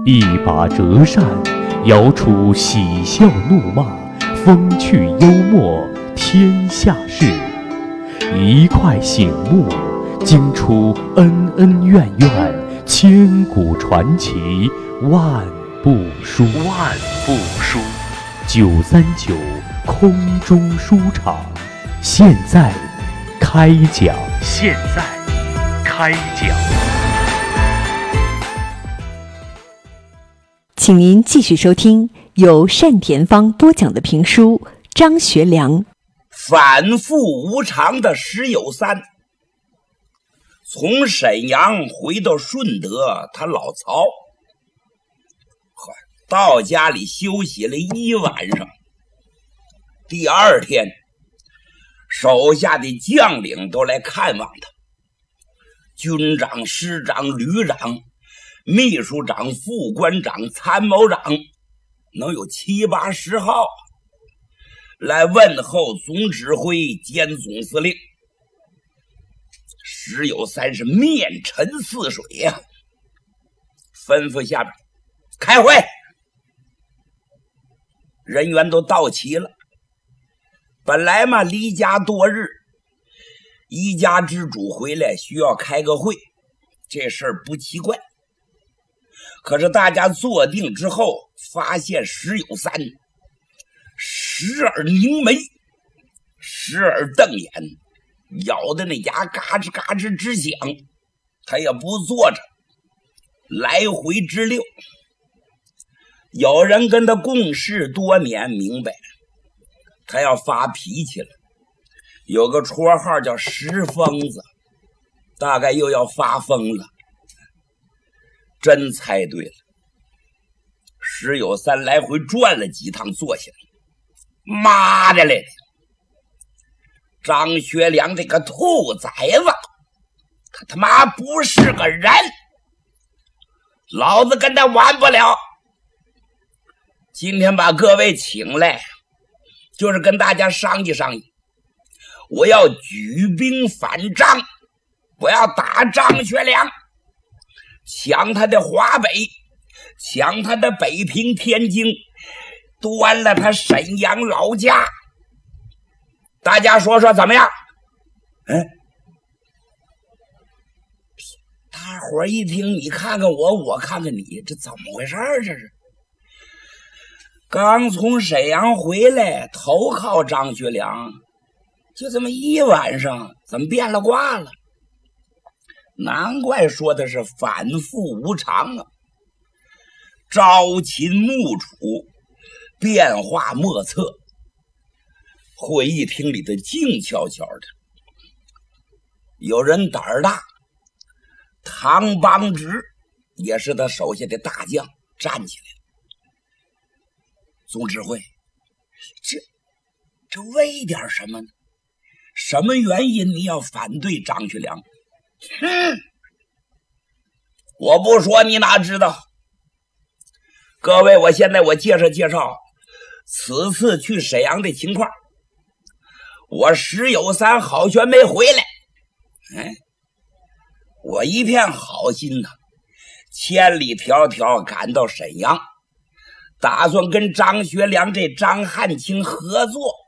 一把折扇，摇出喜笑怒骂，风趣幽默，天下事；一块醒目，惊出恩恩怨怨，千古传奇，万部书。939空中书场，现在开讲。 请您继续收听由单田芳播讲的评书《张学良》。 反复无常的石有三，从沈阳回到顺德，他老曹到家里休息了一晚上。第二天，手下的将领都来看望他，军长、师长、旅长、秘书长、副官长、参谋长，能有7、80号来问候总指挥兼总司令。石有三是面沉似水呀，吩咐下边开会。人员都到齐了。本来嘛，离家多日，一家之主回来需要开个会，这事儿不奇怪。可是大家坐定之后，发现石有三时而凝眉，时而瞪眼，咬的那牙嘎吱嘎吱直响，他也不坐着，来回直溜。有人跟他共事多年，明白他要发脾气了，有个绰号叫石疯子，大概又要发疯了。真猜对了，石有三来回转了几趟，坐下来，妈的嘞！张学良这个兔崽子，他妈不是个人，老子跟他玩不了。今天把各位请来，就是跟大家商议商议，我要举兵反张，我要打张学良，抢他的华北，抢他的北平天津，端了他沈阳老家。大家说说怎么样？大伙儿一听，你看看我，我看看你，这怎么回事这是？刚从沈阳回来，投靠张学良，就这么一晚上，怎么变了卦了？难怪说的是反复无常啊！朝秦暮楚，变化莫测。会议厅里的静悄悄的，有人胆儿大，唐邦直也是他手下的大将，站起来了。总指挥，这为点什么呢？什么原因你要反对张学良？我不说你哪知道。各位，我现在介绍此次去沈阳的情况。我石有三好悬没回来，我一片好心呐，千里迢迢赶到沈阳，打算跟张学良这张汉卿合作。